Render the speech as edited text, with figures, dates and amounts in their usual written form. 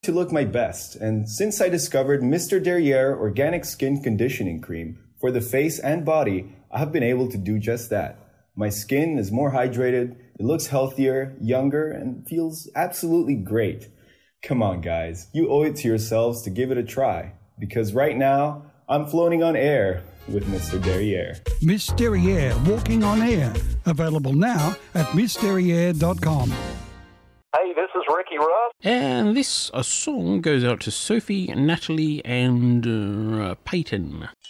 to look my best, and since I discovered Mr. Derriere Organic Skin Conditioning Cream for the face and body, I have been able to do just that. My skin is more hydrated, it looks healthier, younger, and feels absolutely great. Come on, guys, you owe it to yourselves to give it a try, because right now, I'm floating on air with Mr. Derriere. Miss Derriere, walking on air. Available now at missderriere.com. Hey, this is Ricky Ruff. And this song goes out to Sophie, Natalie, and Peyton.